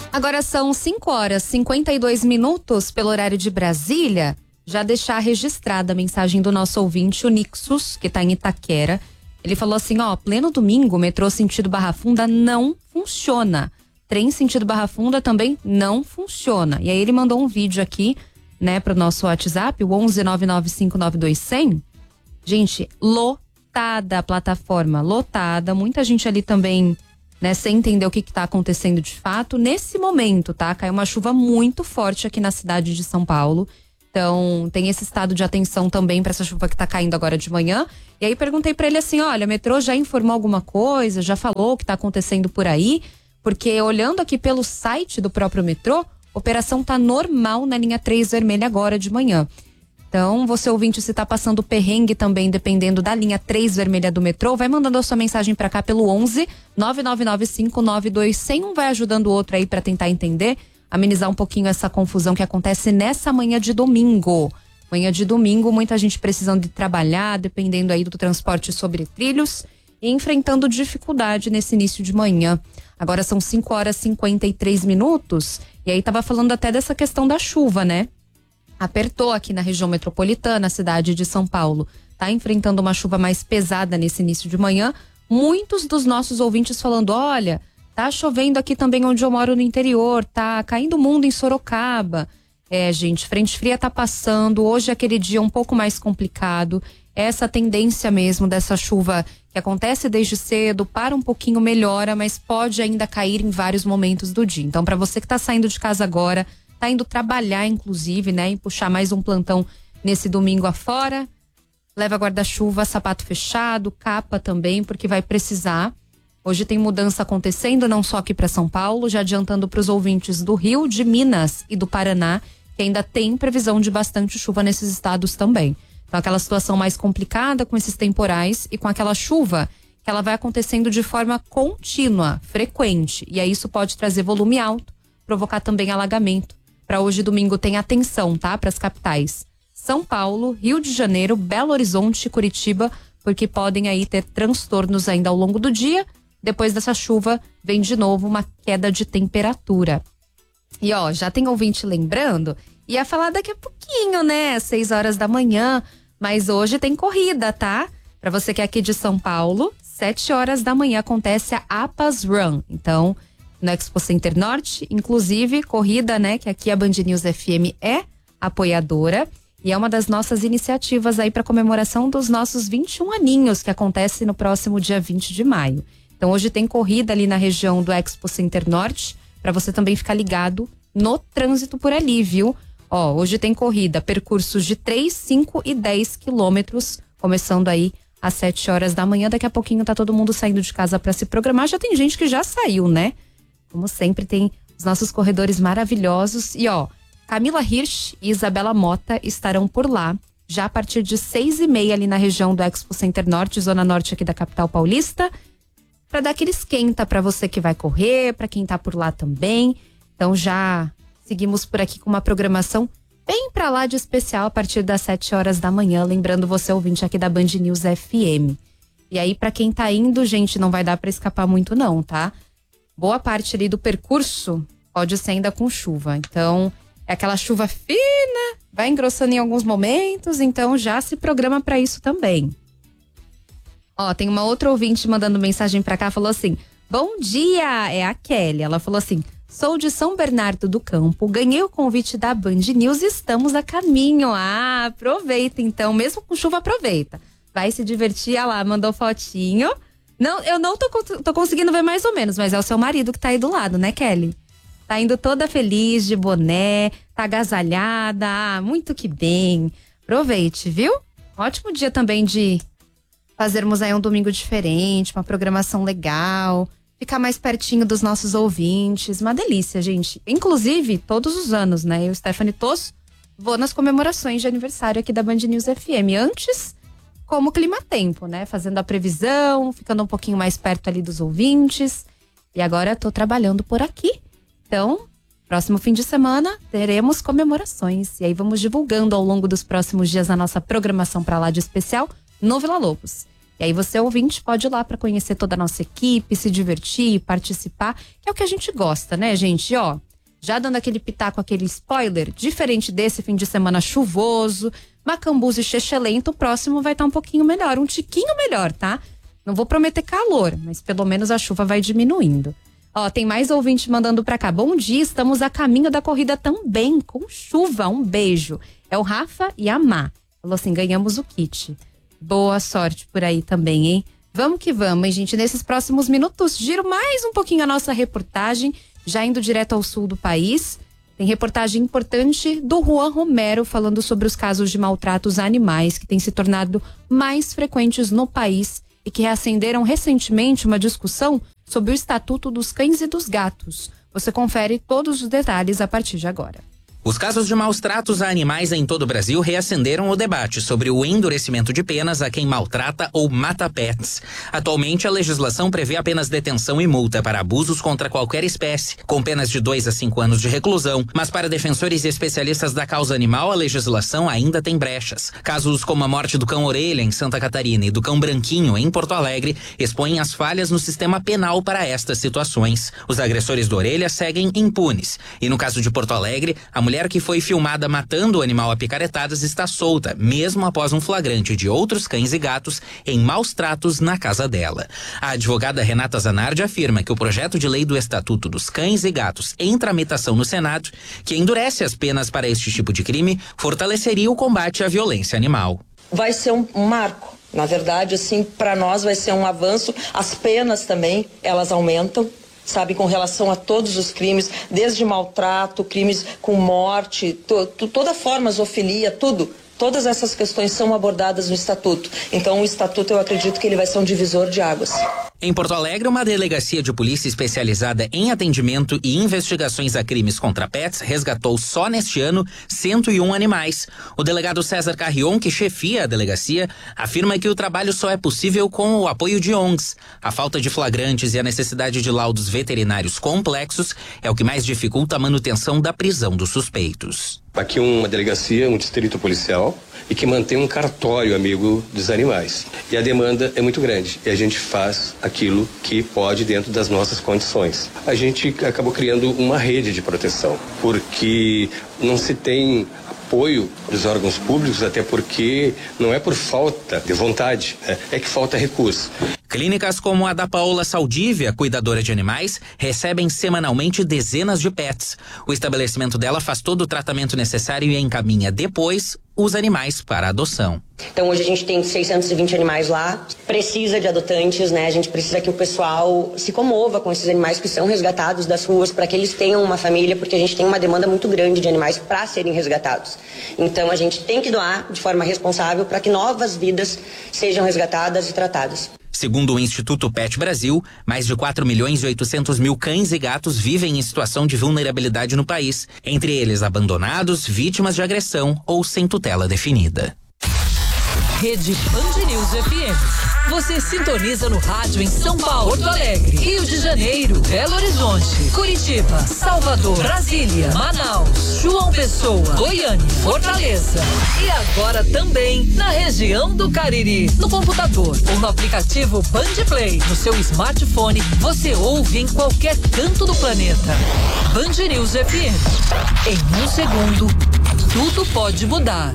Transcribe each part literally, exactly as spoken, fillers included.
Agora são cinco horas e cinquenta e dois minutos pelo horário de Brasília. Já deixar registrada a mensagem do nosso ouvinte, o Nixus, que está em Itaquera. Ele falou assim, ó, pleno domingo, metrô sentido Barra Funda não funciona. Trem sentido Barra Funda também não funciona. E aí ele mandou um vídeo aqui, né, pro nosso WhatsApp, o onze nove nove cinco nove dois zero zero. Gente, lotada a plataforma, lotada. Muita gente ali também, né, sem entender o que que tá acontecendo de fato. Nesse momento, tá? Caiu uma chuva muito forte aqui na cidade de São Paulo. Então, tem esse estado de atenção também para essa chuva que tá caindo agora de manhã. E aí perguntei para ele assim, olha, o metrô já informou alguma coisa? Já falou o que tá acontecendo por aí? Porque olhando aqui pelo site do próprio metrô, a operação tá normal na linha três vermelha agora de manhã. Então, você ouvinte, se tá passando perrengue também, dependendo da linha três vermelha do metrô, vai mandando a sua mensagem para cá pelo onze nove nove nove cinco nove dois zero zero. Um vai ajudando o outro aí para tentar entender, amenizar um pouquinho essa confusão que acontece nessa manhã de domingo. Manhã de domingo, muita gente precisando de trabalhar, dependendo aí do transporte sobre trilhos e enfrentando dificuldade nesse início de manhã. Agora são cinco horas e cinquenta e três minutos e aí tava falando até dessa questão da chuva, né? Apertou aqui na região metropolitana, a cidade de São Paulo. Tá enfrentando uma chuva mais pesada nesse início de manhã. Muitos dos nossos ouvintes falando, olha, tá chovendo aqui também onde eu moro no interior, tá caindo o mundo em Sorocaba. É, gente, frente fria tá passando, hoje é aquele dia um pouco mais complicado. Essa tendência mesmo dessa chuva que acontece desde cedo, para um pouquinho, melhora, mas pode ainda cair em vários momentos do dia. Então, para você que tá saindo de casa agora, tá indo trabalhar, inclusive, né? E puxar mais um plantão nesse domingo afora. Leva guarda-chuva, sapato fechado, capa também, porque vai precisar. Hoje tem mudança acontecendo, não só aqui para São Paulo, já adiantando para os ouvintes do Rio, de Minas e do Paraná, que ainda tem previsão de bastante chuva nesses estados também. Então, aquela situação mais complicada com esses temporais e com aquela chuva que ela vai acontecendo de forma contínua, frequente. E aí isso pode trazer volume alto, provocar também alagamento. Para hoje, domingo, tem atenção, tá? Para as capitais São Paulo, Rio de Janeiro, Belo Horizonte e Curitiba, porque podem aí ter transtornos ainda ao longo do dia. Depois dessa chuva, vem de novo uma queda de temperatura. E ó, já tem ouvinte lembrando, ia falar daqui a pouquinho, né? Seis horas da manhã, mas hoje tem corrida, tá? Para você que é aqui de São Paulo, sete horas da manhã acontece a APAS Run. Então, no Expo Center Norte, inclusive, corrida, né, que aqui a Band News F M é apoiadora e é uma das nossas iniciativas aí para comemoração dos nossos vinte e um aninhos, que acontece no próximo dia vinte de maio. Então, hoje tem corrida ali na região do Expo Center Norte, para você também ficar ligado no trânsito por ali, viu? Ó, hoje tem corrida, percursos de três, cinco e dez quilômetros, começando aí às sete horas da manhã. Daqui a pouquinho tá todo mundo saindo de casa para se programar. Já tem gente que já saiu, né? Como sempre, tem os nossos corredores maravilhosos. E ó, Camila Hirsch e Isabela Mota estarão por lá, já a partir de seis e meia ali na região do Expo Center Norte, zona norte aqui da capital paulista, para dar aquele esquenta para você que vai correr, para quem tá por lá também. Então já seguimos por aqui com uma programação bem para lá de especial a partir das sete horas da manhã, lembrando você ouvinte aqui da Band News F M. E aí, para quem tá indo, gente, não vai dar para escapar muito não, tá? Boa parte ali do percurso pode ser ainda com chuva. Então, é aquela chuva fina, vai engrossando em alguns momentos, então já se programa para isso também. Ó, tem uma outra ouvinte mandando mensagem pra cá, falou assim, bom dia, é a Kelly. Ela falou assim, sou de São Bernardo do Campo, ganhei o convite da Band News e estamos a caminho. Ah, aproveita então, mesmo com chuva aproveita. Vai se divertir, olha lá, mandou fotinho. Não, eu não tô, tô conseguindo ver mais ou menos, mas é o seu marido que tá aí do lado, né, Kelly? Tá indo toda feliz, de boné, tá agasalhada, ah, muito que bem. Aproveite, viu? Ótimo dia também de fazermos aí um domingo diferente, uma programação legal, ficar mais pertinho dos nossos ouvintes, uma delícia, gente. Inclusive, todos os anos, né, eu, Stephanie Tosso, vou nas comemorações de aniversário aqui da Band News F M. Antes, como clima-tempo, né? Fazendo a previsão, ficando um pouquinho mais perto ali dos ouvintes. E agora tô trabalhando por aqui. Então, próximo fim de semana, teremos comemorações. E aí vamos divulgando ao longo dos próximos dias a nossa programação para lá de especial no Vila Lobos. E aí você, ouvinte, pode ir lá para conhecer toda a nossa equipe, se divertir, participar, que é o que a gente gosta, né, gente? Ó, já dando aquele pitaco, aquele spoiler, diferente desse fim de semana chuvoso, Macambús e Xexelento, o próximo vai estar um pouquinho melhor, um tiquinho melhor, tá? Não vou prometer calor, mas pelo menos a chuva vai diminuindo. Ó, tem mais ouvinte mandando pra cá. Bom dia, estamos a caminho da corrida também, com chuva, um beijo. É o Rafa e a Má. Falou assim, ganhamos o kit. Boa sorte por aí também, hein? Vamos que vamos, hein, gente? Nesses próximos minutos, giro mais um pouquinho a nossa reportagem, já indo direto ao sul do país. Tem reportagem importante do Juan Romero falando sobre os casos de maltratos a animais que têm se tornado mais frequentes no país e que reacenderam recentemente uma discussão sobre o Estatuto dos Cães e dos Gatos. Você confere todos os detalhes a partir de agora. Os casos de maus tratos a animais em todo o Brasil reacenderam o debate sobre o endurecimento de penas a quem maltrata ou mata pets. Atualmente, a legislação prevê apenas detenção e multa para abusos contra qualquer espécie, com penas de dois a cinco anos de reclusão. Mas para defensores e especialistas da causa animal, a legislação ainda tem brechas. Casos como a morte do cão Orelha, em Santa Catarina, e do cão Branquinho, em Porto Alegre, expõem as falhas no sistema penal para estas situações. Os agressores do Orelha seguem impunes. E no caso de Porto Alegre, a mulher que foi filmada matando o animal a picaretadas está solta, mesmo após um flagrante de outros cães e gatos em maus tratos na casa dela. A advogada Renata Zanardi afirma que o projeto de lei do Estatuto dos Cães e Gatos em tramitação no Senado, que endurece as penas para este tipo de crime, fortaleceria o combate à violência animal. Vai ser um, um marco. Na verdade, assim, para nós vai ser um avanço. As penas também, elas aumentam. Sabe, com relação a todos os crimes, desde maltrato, crimes com morte, to, to, toda forma, zoofilia, tudo. Todas essas questões são abordadas no Estatuto. Então, o Estatuto, eu acredito que ele vai ser um divisor de águas. Em Porto Alegre, uma delegacia de polícia especializada em atendimento e investigações a crimes contra pets resgatou só neste ano cento e um animais. O delegado César Carrion, que chefia a delegacia, afirma que o trabalho só é possível com o apoio de O N Gs. A falta de flagrantes e a necessidade de laudos veterinários complexos é o que mais dificulta a manutenção da prisão dos suspeitos. Aqui uma delegacia, um distrito policial e que mantém um cartório amigo dos animais. E a demanda é muito grande e a gente faz aquilo que pode dentro das nossas condições. A gente acabou criando uma rede de proteção, porque não se tem apoio dos órgãos públicos, até porque não é por falta de vontade, é, é que falta recurso. Clínicas como a da Paola Saldívia, cuidadora de animais, recebem semanalmente dezenas de pets. O estabelecimento dela faz todo o tratamento necessário e encaminha depois os animais para adoção. Então hoje a gente tem seiscentos e vinte animais lá, precisa de adotantes, né? A gente precisa que o pessoal se comova com esses animais que são resgatados das ruas para que eles tenham uma família, porque a gente tem uma demanda muito grande de animais para serem resgatados. Então a gente tem que doar de forma responsável para que novas vidas sejam resgatadas e tratadas. Segundo o Instituto Pet Brasil, mais de quatro milhões e oitocentos mil cães e gatos vivem em situação de vulnerabilidade no país, entre eles abandonados, vítimas de agressão ou sem tutela definida. Rede Band News F M. Você sintoniza no rádio em São Paulo, Porto Alegre, Rio de Janeiro, Belo Horizonte, Curitiba, Salvador, Brasília, Manaus, João Pessoa, Goiânia, Fortaleza. E agora também na região do Cariri. No computador ou no aplicativo Band Play, no seu smartphone, você ouve em qualquer canto do planeta. Band News F M. Em um segundo, tudo pode mudar.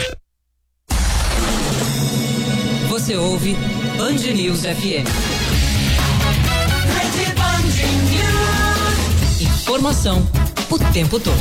Você ouve Band News F M. Informação o tempo todo.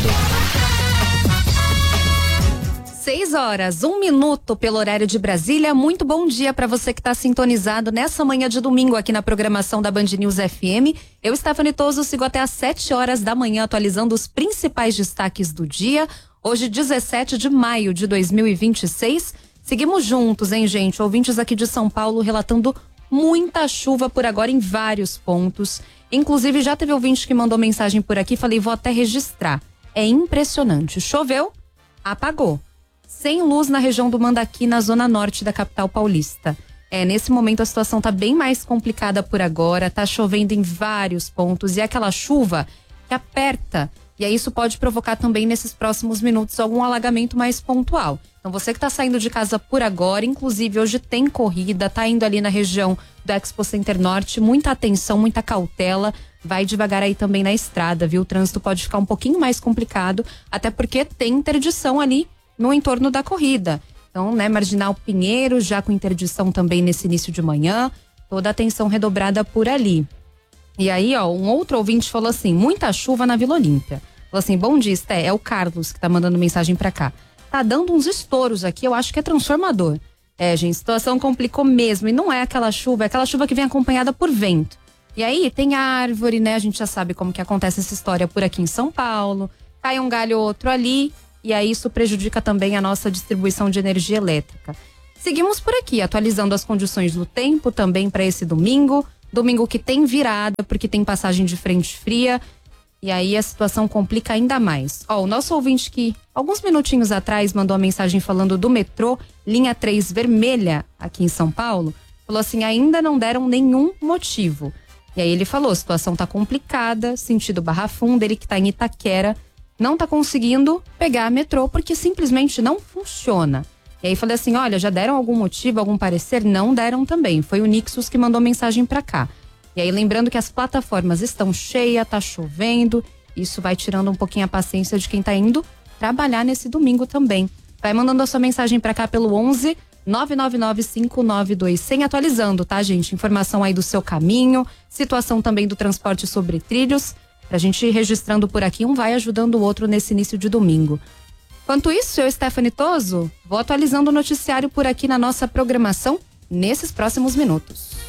Seis horas, um minuto pelo horário de Brasília. Muito bom dia para você que está sintonizado nessa manhã de domingo aqui na programação da Band News F M. Eu, Stephanie Toso, sigo até às sete horas da manhã atualizando os principais destaques do dia. Hoje, dezessete de maio de dois mil e vinte e seis. Seguimos juntos, hein, gente? Ouvintes aqui de São Paulo relatando muita chuva por agora em vários pontos. Inclusive, já teve ouvinte que mandou mensagem por aqui, falei, vou até registrar. É impressionante. Choveu, apagou. Sem luz na região do Mandaqui, na zona norte da capital paulista. É, nesse momento a situação tá bem mais complicada por agora, tá chovendo em vários pontos e é aquela chuva que aperta E aí isso pode provocar também nesses próximos minutos algum alagamento mais pontual. Então você que está saindo de casa por agora, inclusive hoje tem corrida, tá indo ali na região do Expo Center Norte, muita atenção, muita cautela, vai devagar aí também na estrada, viu? O trânsito pode ficar um pouquinho mais complicado, até porque tem interdição ali no entorno da corrida. Então, né, Marginal Pinheiro já com interdição também nesse início de manhã, toda a atenção redobrada por ali. E aí, ó, um outro ouvinte falou assim, muita chuva na Vila Olímpia. Falou assim, bom dia, Esté, é o Carlos que tá mandando mensagem pra cá. Tá dando uns estouros aqui, eu acho que é transformador. É, gente, a situação complicou mesmo, e não é aquela chuva, é aquela chuva que vem acompanhada por vento. E aí, tem árvore, né, a gente já sabe como que acontece essa história por aqui em São Paulo, cai um galho ou outro ali, e aí isso prejudica também a nossa distribuição de energia elétrica. Seguimos por aqui, atualizando as condições do tempo também para esse domingo, domingo que tem virada, porque tem passagem de frente fria, e aí a situação complica ainda mais. Ó, o nosso ouvinte que alguns minutinhos atrás mandou uma mensagem falando do metrô, linha três vermelha, aqui em São Paulo, falou assim, ainda não deram nenhum motivo. E aí ele falou, a situação tá complicada, sentido Barra Funda, ele que tá em Itaquera, não tá conseguindo pegar a metrô porque simplesmente não funciona. E aí falei assim, olha, já deram algum motivo, algum parecer? Não deram também, foi o Nixus que mandou mensagem pra cá. E aí lembrando que as plataformas estão cheias, tá chovendo, isso vai tirando um pouquinho a paciência de quem tá indo trabalhar nesse domingo também. Vai mandando a sua mensagem pra cá pelo onze nove nove nove cinco nove dois zero zero, atualizando, tá, gente? Informação aí do seu caminho, situação também do transporte sobre trilhos, pra gente ir registrando por aqui, um vai ajudando o outro nesse início de domingo. Enquanto isso, eu, Stephanie Toso, vou atualizando o noticiário por aqui na nossa programação nesses próximos minutos.